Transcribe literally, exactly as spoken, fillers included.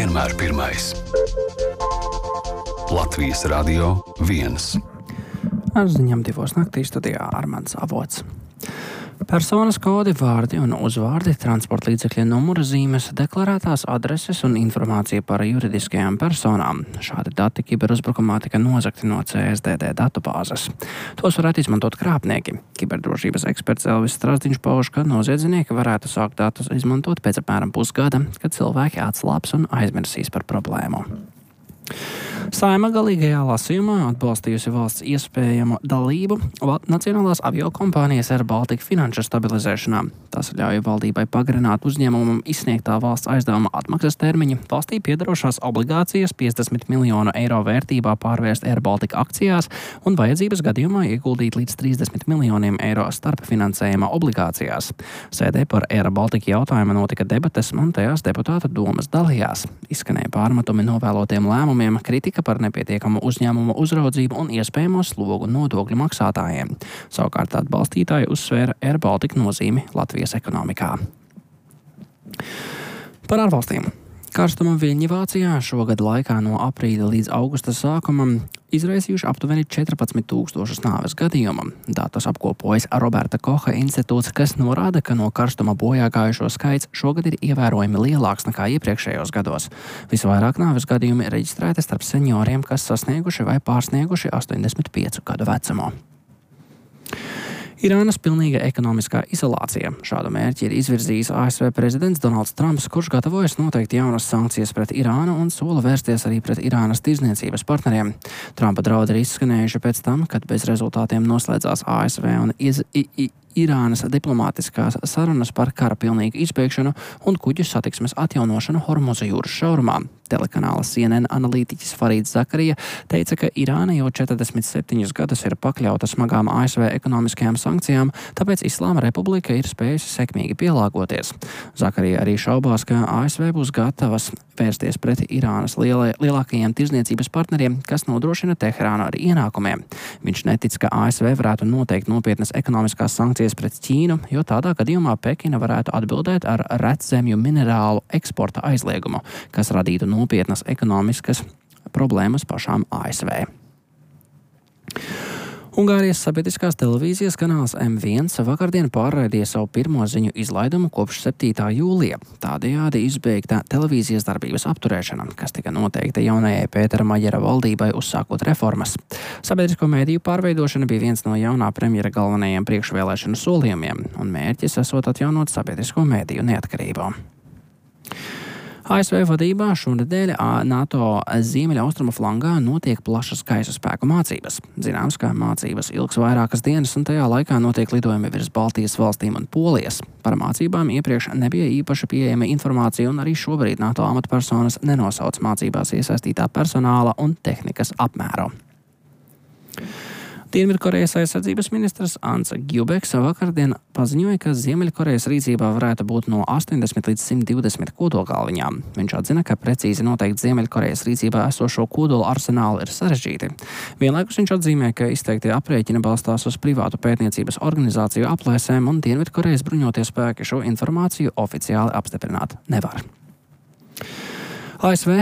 vienmēr pirmais. Latvijas Radio viens. Ar ziņām divos naktī studijā Armands Avots. Personas kodi, vārdi un uzvārdi, transporta līdzekļa numura zīmes, deklarētās adreses un informācija par juridiskajām personām. Šādi dati kiberuzbrukumā tika nozagti no C S D D datubāzes. Tos varētu izmantot krāpnieki. Kiberdrošības eksperts Elvis Strazdiņš pauž, ka noziedznieki varētu sākt datus izmantot pēc apmēram pusgada, kad cilvēki atslāps un aizmirsīs par problēmu. Saeima galīgajā lasījumā atbalstījusi valsts iespējamu dalību Nacionālās aviokompānijas Air Baltica finanšu stabilizēšanā. Tas ļauj valdībai pagarināt uzņēmumam izsniegtā valsts aizdevuma atmaksas termiņu, valstī piedarošās obligācijas piecdesmit miljonu eiro vērtībā pārvērst Air Baltica akcijās un vajadzības gadījumā ieguldīt līdz trīsdesmit miljoniem eiro starpfinansējuma obligācijās. Sēdē par Air Baltica jautājumu notika debates, un tajās deputāta domas dalījās. Izskanēja pārmetumi novēlotiem lēmumiem, kritika par nepietiekamu uzņēmumu uzraudzību un iespējamo slogu nodokļu maksātājiem. Savukārt atbalstītāji uzsvēra Air Baltica nozīmi Latvijas ekonomikā. Par ārvalstīm. Karstuma viļņi Vācijā šogad laikā no aprīļa līdz augusta sākumam izraisījuši aptuveni četrpadsmit tūkstošus nāves gadījumu. Datus apkopojas Roberta Koha institūts, kas norāda, ka no karstuma bojāgājušo skaits šogad ir ievērojami lielāks nekā iepriekšējos gados. Visvairāk nāves gadījumi reģistrēti starp senioriem, kas sasnieguši vai pārsnieguši astoņdesmit piecu gadu vecumu. Irānas pilnīga ekonomiskā izolācija. Šādu mērķi ir izvirzījis A S V prezidents Donalds Trumps, kurš gatavojas noteikt jaunas sankcijas pret Irānu un sola vērsties arī pret Irānas tirdzniecības partneriem. Trumpa draudi ir izskanējuši pēc tam, kad bez rezultātiem noslēdzās A S V un iz, i, i, Irānas diplomātiskās sarunas par kara pilnīgu izbeigšanu un kuģu satiksmes atjaunošanu Hormuza jūras šaurumā. Telekanāla C N N analītiķis Farīds Zakarija teica, ka Irāna jau četrdesmit septiņus gadus ir pakļauta smagām A S V ekonomiskajām sankcijām, tāpēc Islāma Republika ir spējusi sekmīgi pielāgoties. Zakarija arī šaubās, ka A S V būs gatavas vērsties pret Irānas lielai, lielākajiem tirdzniecības partneriem, kas nodrošina Teherānu ar ienākumiem. Viņš netic, ka A S V varētu noteikt nopietnas ekonomiskās sankcijas pret Ķīnu, jo tādā gadījumā Pekina varētu atbildēt ar retzemju minerālu eksporta aizliegumu, kas radītu nopietnas ekonomiskas problēmas pašām A S V. Ungārijas sabiedriskās televīzijas kanāls M viens vakardien pārraidīja savu pirmo ziņu izlaidumu kopš septītā jūlija. Tādējādi izbeigta televīzijas darbības apturēšana, kas tika noteikta jaunajai Pētera Maģera valdībai uzsākot reformas. Sabiedrisko mēdīju pārveidošana bija viens no jaunā premjera galvenajiem priekšvēlēšanu solījumiem, un mērķis esot atjaunot sabiedrisko mēdīju neatkarību. A S V vadībā šonedēļ NATO ziemeļaustrumu flangā notiek plašas gaisa spēku mācības. Zināms, ka mācības ilgs vairākas dienas un tajā laikā notiek lidojumi virs Baltijas valstīm un Polijas. Par mācībām iepriekš nebija īpaši pieejama informācija un arī šobrīd NATO amatpersonas nenosauc mācībās iesaistītā personāla un tehnikas apmēru. Dienvidkorejas aizsardzības ministrs Ants Gjubeks vakardien paziņoja, ka Ziemeļkorejas rīcībā varētu būt no astoņdesmit līdz simt divdesmit kodolgalviņām. Viņš atzina, ka precīzi noteikt Ziemeļkorejas rīcībā esošo kodolu arsenālu ir sarežģīti. Vienlaikus viņš atzīmē, ka izteiktie aprēķini balstās uz privātu pētniecības organizāciju aplēsēm un Dienvidkorejas bruņotie spēki šo informāciju oficiāli apstiprināt nevar. A S V